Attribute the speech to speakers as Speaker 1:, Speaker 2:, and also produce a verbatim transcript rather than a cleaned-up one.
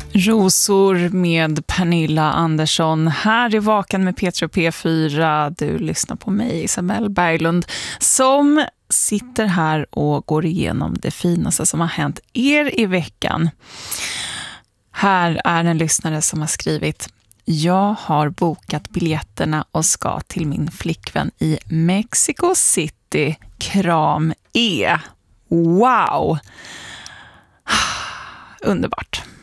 Speaker 1: Rosor med Pernilla Andersson här i Vakan med Petra P fyra. Du lyssnar på mig, Isabelle Berglund, som sitter här och går igenom det finaste som har hänt er i veckan. Här är en lyssnare som har skrivit: jag har bokat biljetterna och ska till min flickvän i Mexico City. Kram E. Wow! Underbart.